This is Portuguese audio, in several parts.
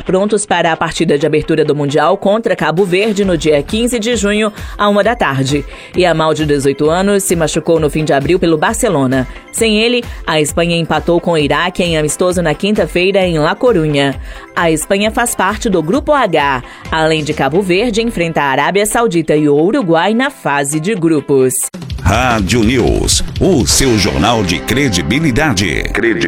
prontos para a partida de abertura do Mundial contra Cabo Verde no dia 15 de junho, à 1 da tarde. Yamal, de 18 anos, se machucou no fim de abril pelo Barcelona. Sem ele, a Espanha empatou com o Iraque em amistoso na quinta-feira em La Coruña. A Espanha faz parte do Grupo H. Além de Cabo Verde, enfrenta a Arábia Saudita e o Uruguai na fase de grupos. Rádio News, o seu jornal de credibilidade.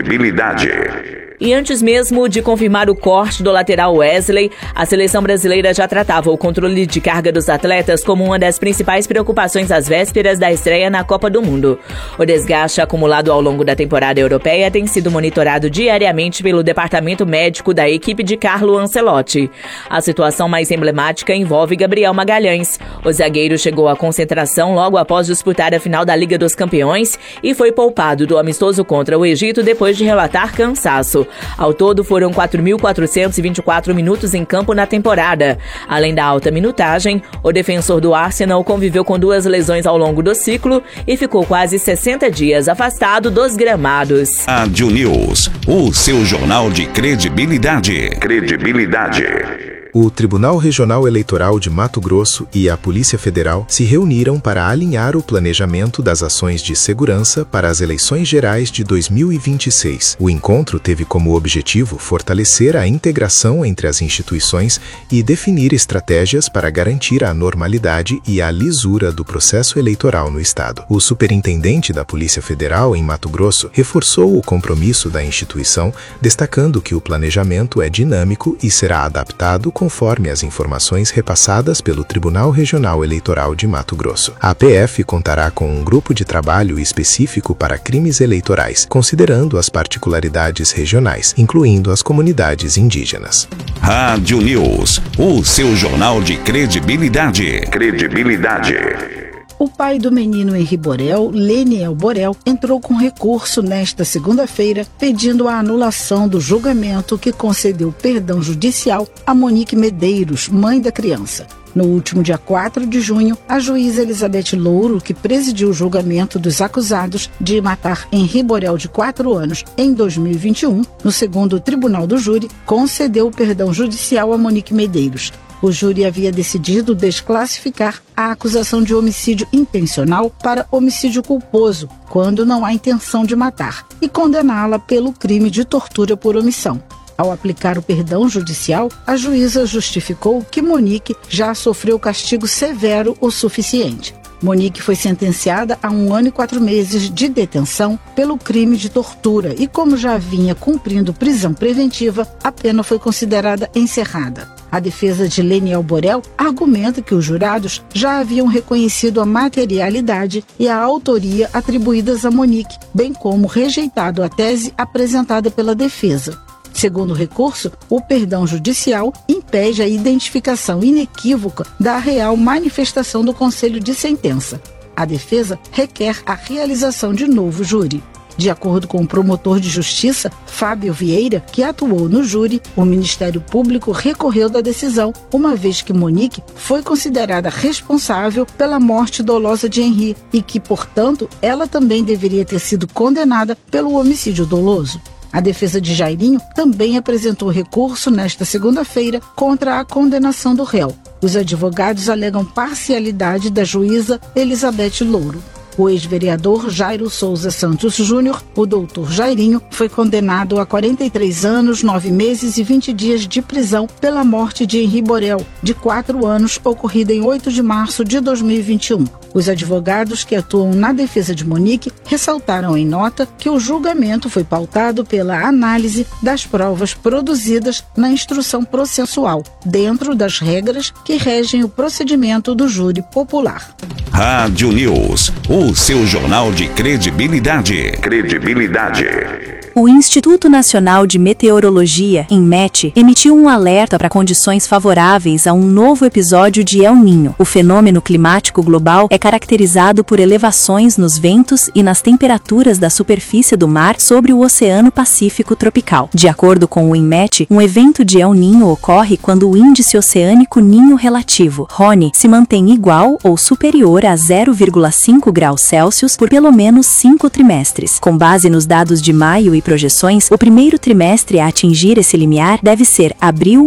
E antes mesmo de confirmar o corte do lateral Wesley, a seleção brasileira já tratava o controle de carga dos atletas como uma das principais preocupações às vésperas da estreia na Copa do Mundo. O desgaste acumulado ao longo da temporada europeia tem sido monitorado diariamente pelo departamento médico da equipe de Carlo Ancelotti. A situação mais emblemática envolve Gabriel Magalhães. O zagueiro chegou à concentração logo após disputar a final da Liga dos Campeões e foi poupado do amistoso contra o Egito depois de relatar cansaço. Ao todo, foram 4.424 minutos em campo na temporada. Além da alta minutagem, o defensor do Arsenal conviveu com 2 lesões ao longo do ciclo e ficou quase 60 dias afastado dos gramados. Rádio News, o seu jornal de credibilidade. O Tribunal Regional Eleitoral de Mato Grosso e a Polícia Federal se reuniram para alinhar o planejamento das ações de segurança para as eleições gerais de 2026. O encontro teve como objetivo fortalecer a integração entre as instituições e definir estratégias para garantir a normalidade e a lisura do processo eleitoral no estado. O superintendente da Polícia Federal em Mato Grosso reforçou o compromisso da instituição, destacando que o planejamento é dinâmico e será adaptado conforme as informações repassadas pelo Tribunal Regional Eleitoral de Mato Grosso. A PF contará com um grupo de trabalho específico para crimes eleitorais, considerando as particularidades regionais, incluindo as comunidades indígenas. Rádio News, o seu jornal de credibilidade. O pai do menino Henri Borel, Leniel Borel, entrou com recurso nesta segunda-feira pedindo a anulação do julgamento que concedeu perdão judicial a Monique Medeiros, mãe da criança. No último dia 4 de junho, a juíza Elizabeth Louro, que presidiu o julgamento dos acusados de matar Henri Borel, de 4 anos, em 2021, no segundo tribunal do júri, concedeu o perdão judicial a Monique Medeiros. O júri havia decidido desclassificar a acusação de homicídio intencional para homicídio culposo, quando não há intenção de matar, e condená-la pelo crime de tortura por omissão. Ao aplicar o perdão judicial, a juíza justificou que Monique já sofreu castigo severo o suficiente. Monique foi sentenciada a 1 ano e 4 meses de detenção pelo crime de tortura e, como já vinha cumprindo prisão preventiva, a pena foi considerada encerrada. A defesa de Leniel Borel argumenta que os jurados já haviam reconhecido a materialidade e a autoria atribuídas a Monique, bem como rejeitado a tese apresentada pela defesa. Segundo o recurso, o perdão judicial impede a identificação inequívoca da real manifestação do conselho de sentença. A defesa requer a realização de novo júri. De acordo com o promotor de justiça, Fábio Vieira, que atuou no júri, o Ministério Público recorreu da decisão, uma vez que Monique foi considerada responsável pela morte dolosa de Henri e que, portanto, ela também deveria ter sido condenada pelo homicídio doloso. A defesa de Jairinho também apresentou recurso nesta segunda-feira contra a condenação do réu. Os advogados alegam parcialidade da juíza Elizabeth Louro. O ex-vereador Jairo Souza Santos Júnior, o doutor Jairinho, foi condenado a 43 anos, 9 meses e 20 dias de prisão pela morte de Henri Borel, de 4 anos, ocorrida em 8 de março de 2021. Os advogados que atuam na defesa de Monique ressaltaram em nota que o julgamento foi pautado pela análise das provas produzidas na instrução processual, dentro das regras que regem o procedimento do júri popular. Rádio News, o seu jornal de credibilidade. O Instituto Nacional de Meteorologia, INMET, emitiu um alerta para condições favoráveis a um novo episódio de El Niño. O fenômeno climático global é caracterizado por elevações nos ventos e nas temperaturas da superfície do mar sobre o Oceano Pacífico tropical. De acordo com o INMET, um evento de El Niño ocorre quando o índice oceânico Ninho relativo, RONE, se mantém igual ou superior a 0,5 graus Celsius por pelo menos 5 trimestres. Com base nos dados de maio e projeções, o primeiro trimestre a atingir esse limiar deve ser abril,